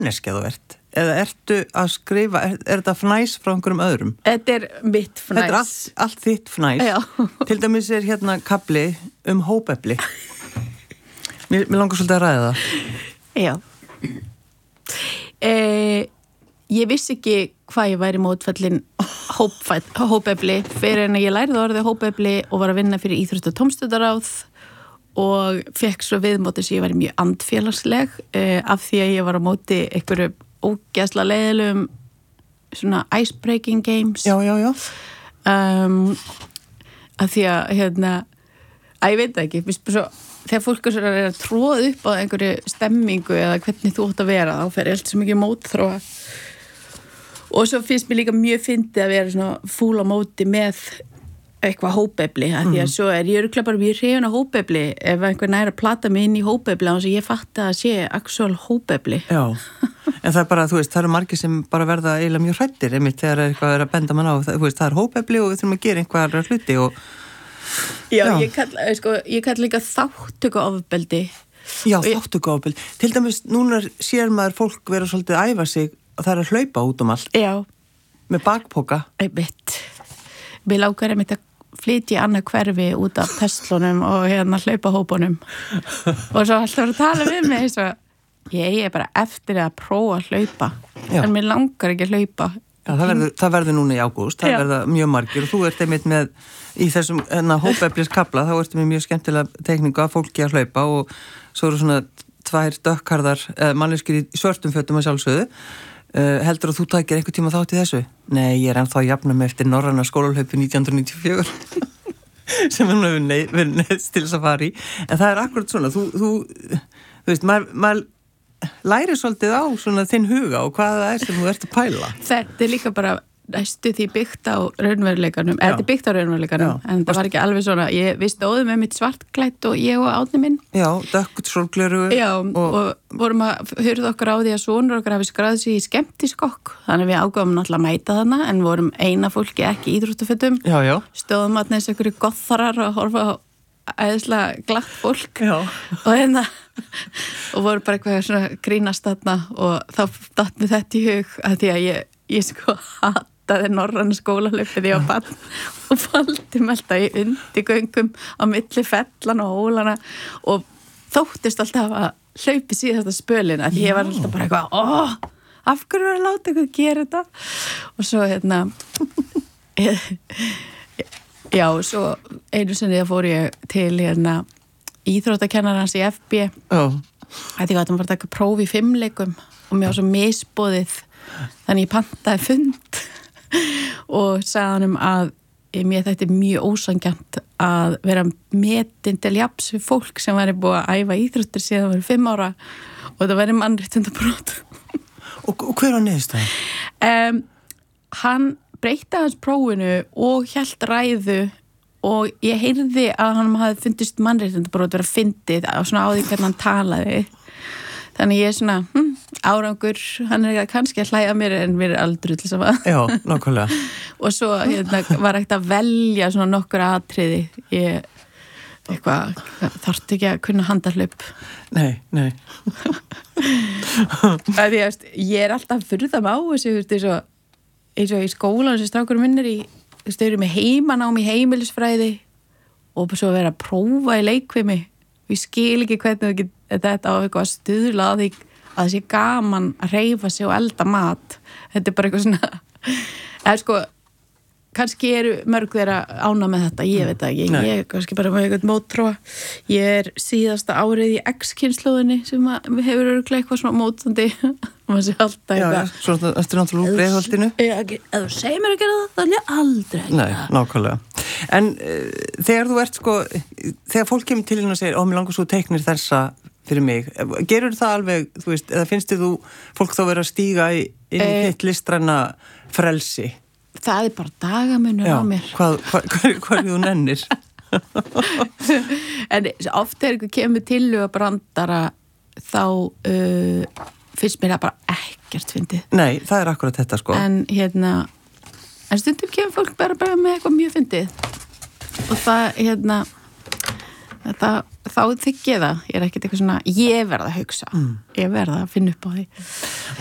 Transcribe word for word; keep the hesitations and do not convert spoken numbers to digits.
manneskja þú ert? Eða ertu að skrifa, er, er þetta fnæs frá einhverjum öðrum? Þetta er mitt fnæs. Þetta er allt, allt þitt fnæs. Já. Til dæmis er hérna kafli um hópefli. Mér, mér langar svolítið að ræða það. Já. Eh, ég vissi ekki hvað ég væri mótfallin hópefli fyrir en ég lærði orðið hópefli og var að vinna fyrir íþrótt- og tómstundaráð og fekk svo viðmóti sem ég væri mjög andfélagsleg eh, af því að ég var á móti einhverju ógeðslega leiðilegum svona icebreaking games. Já, já, já. Um, að því að, hérna, að ég veit það ekki, svo, þegar fólk er að tróða upp á einhverju stemmingu eða hvernig þú átt að vera, þá fer ég alltaf svo mikið mótþróa. Og svo finnst mér líka mjög fyndið að vera svona fúl á móti með eitthvað hópefli, að því að svo er ég örugglega bara mjög hrifin af hópefli ef einhver nær að plata mig inn í hópefli á þess að ég fatt að sé actual hópefli. Já, en það er bara, þú veist, það eru margir sem bara verða eiginlega mjög hrættir einmitt þegar eitthvað er að benda mann á, það, þú veist, það er hópefli og við þurfum að gera einhverja hluti og... Já, Já. ég kall, sko, ég kall líka þáttöku ofbeldi. Já, þáttöku ofbeldi. Til dæmis, núna sér maður fólk vera svolítið að æfa sig og það er að hlaupa út um allt. Já. Með bakpoka. Einmitt. Mér lágar einmitt að flytja í annað hverfi út af Teslunum og hérna hlaupahópunum og svo alltaf að tala við mig svo, ég er bara eftir að prófa að hlaupa. Já. En mér langar ekki að hlaupa. Já, það verður, það verður núna í ágúst, það Já. Verður mjög margir og þú ert einmitt með í þessum hópefliskafla, þá ertu með mjög skemmtilega teikningu af fólki að hlaupa og svo eru svona tvær dökkharðar eh, manneskir í svörtum fötum að sjálfsögðu. Uh, heldur að þú tækir einhver tíma þátt í þessu? Nei, ég er ennþá að jafna mig eftir norræna skólalaupi nítján hundruð níutíu og fjögur sem hún hefur verið neðst til þess að fara í en það er akkurat svona þú, þú, þú veist, maður, maður lærir svolítið á svona þinn huga og hvað það er sem þú ert að pæla. Þetta er líka bara næstu því byggt á raunveruleikanum eða þetta er byggt á raunveruleikanum Já. En það var ekki alveg svona, ég visti óðum með mitt svartklætt og ég og átni minn Já, dökkt sólgleru Já, og, og vorum að hurða okkar á því að sonur okkar hafi skráð sig í skemmtiskokk þannig við ágáðum náttúrulega að mæta þarna en vorum eina fólki ekki íþróttafötum Já, já Stóðum að neins einhverju gotharar og horfa á æðislega glatt fólk Já. og hérna og voru bara eitthvað svona grínast þarna og þá datt mér þetta í hug að því að ég, ég sko hataði norræna skólalöfið því á bann og faldi mig alltaf í undirgöngum á milli fellan og hólana og þóttist alltaf að hlaupi síðasta spölin að ég var alltaf bara eitthvað óh, af hverju er að láta eitthvað gera þetta og svo hérna já, svo einu sinni þá fór ég til hérna íþróttakennarans í F B oh. að því að það var að taka próf í fimmleikum og mér var svo misboðið þannig ég pantaði fund og sagði hann um að mér þetta er mjög ósangjant að vera metin til jafns við fólk sem væri búið að æfa íþróttir síðan það var fimm ára og það væri mannréttindabrót og, og hver var niðurstaðan? Um, hann breytti hans prófinu og hélt ræðu og ég heyrði að hann hafði fundist mannréttindabrót vera fyndið á svona á því hvernig hann talaði þannig ég er svona, hm, árangur hann er kannski að hlæja mér en mér er aldrei til þess að Já, nákvæmlega og svo hérna, var ekkert að velja svona nokkur atriði ég, eitthvað, þarftu ekki að kunna handarhlaup Nei, nei að því að ég er alltaf furðað á þessu, þú veist, eins og eins og í skólan sem strákurum minn er í þú veist, þau eru með heimanám í heimilisfræði og svo vera að prófa í leikvimi og ég skil ekki hvernig þú get þetta á eitthvað að stuðla að því að það sé gaman að hreyfa sig og elda mat þetta er bara eitthvað svona eða sko, kannski eru mörg þeirra ána með þetta, ég veit það ekki Nei. Ég er kannski bara með eitthvað mótróa ég er síðasta árið í X-kynnslóðinni sem við hefur örugglega eitthvað svona mótandi og maður sé alltaf eitthvað Já, svona, þetta er náttúrulega úr breiðholtinu Ef þú segir mér að gera það, þá er ég aldrei Nei, nákvæmlega En uh, þegar þú ert sko þegar fólk kemur til hérna og segir, ó, mér langar svo teiknir þessa fyrir mig, gerur það alveg þú veist, eða finnst þið þú fólk þá vera að stíga í, inn í þitt listræna frelsi? Það er bara dagamunur á mér hvað, hvað, hvað, hvað þú nennir? En oft er eitthvað kemur til og brandara þá uh, finnst mér það bara ekkert fyndið. Nei, það er akkurat þetta sko En hérna en stundum kemur fólk bara, bara með eitthvað mjög fyndið og það hérna það, þá þykk ég það, ég er ekkert eitthvað svona ég verð að hugsa, mm. ég verð að finna upp á því